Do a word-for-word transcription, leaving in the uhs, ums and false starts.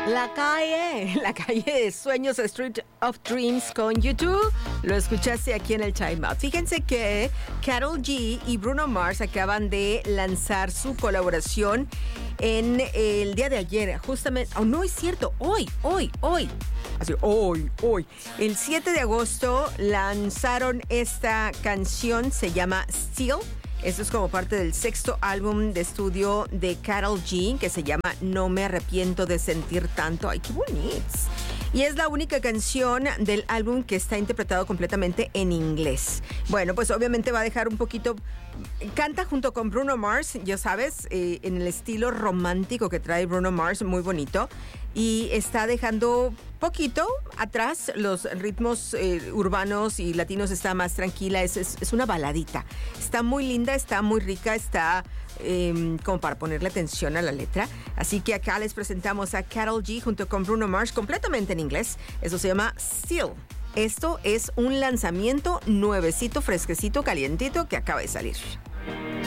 La calle, la calle de sueños, Street of Dreams con YouTube. Lo escuchaste aquí en el Time Out. Fíjense que Karol G y Bruno Mars acaban de lanzar su colaboración en el día de ayer. Justamente, oh, no es cierto, hoy, hoy, hoy. Así, hoy, hoy. El siete de agosto lanzaron esta canción, se llama Still. Esto es como parte del sexto álbum de estudio de Karol G, que se llama No me arrepiento de sentir tanto. ¡Ay, qué bonito! Y es la única canción del álbum que está interpretado completamente en inglés. Bueno, pues obviamente va a dejar un poquito... Canta junto con Bruno Mars, ya sabes, eh, en el estilo romántico que trae Bruno Mars, muy bonito. Y está dejando poquito atrás los ritmos eh, urbanos y latinos, está más tranquila, es, es, es una baladita. Está muy linda, está muy rica, está eh, como para ponerle atención a la letra. Así que acá les presentamos a Karol G junto con Bruno Mars, completamente en inglés. Eso se llama Still. Esto es un lanzamiento nuevecito, fresquecito, calientito que acaba de salir.